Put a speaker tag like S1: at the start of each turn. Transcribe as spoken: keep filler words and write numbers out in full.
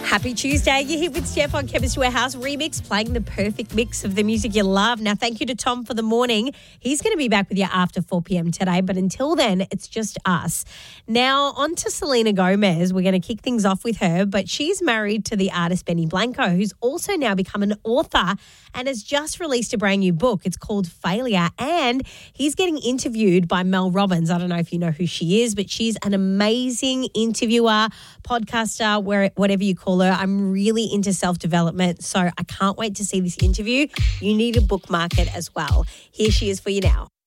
S1: Happy Tuesday. You're here with Steph on Chemistry Warehouse Remix, playing the perfect mix of the music you love. Now, thank you to Tom for the morning. He's going to be back with you after four p.m. today, but until then, it's just us. Now, on to Selena Gomez. We're going to kick things off with her, but she's married to the artist Benny Blanco, who's also now become an author and has just released a brand new book. It's called Failure, and he's getting interviewed by Mel Robbins. I don't know if you know who she is, but she's an amazing interviewer, podcaster, where, whatever you call her. I'm really into self-development, so I can't wait to see this interview. You need to bookmark it as well. Here she is for you now.